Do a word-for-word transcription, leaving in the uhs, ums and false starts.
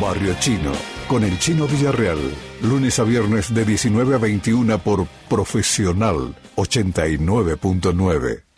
Barrio Chino, con el Chino Villarreal. Lunes a viernes de diecinueve a veintiuna por Profesional ochenta y nueve punto nueve.